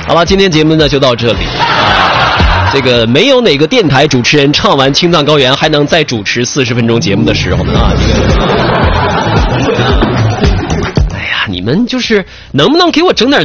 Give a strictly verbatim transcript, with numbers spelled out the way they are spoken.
好了，今天节目呢就到这里啊。这个没有哪个电台主持人唱完《青藏高原》还能再主持四十分钟节目的时候呢啊。这个，哎呀，你们就是能不能给我整点